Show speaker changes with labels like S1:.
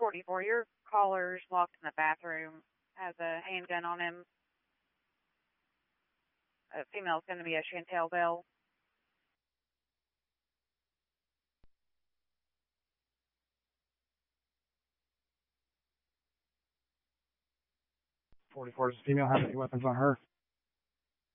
S1: 44, your caller's locked in the bathroom, has a handgun on him. A female's going to be a Chantel Bell.
S2: 44 is a female. Have any weapons on her?